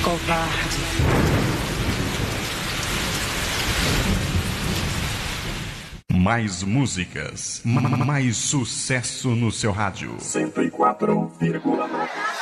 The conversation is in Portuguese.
Covarde. Mais músicas, mais sucesso no seu rádio. 104,9.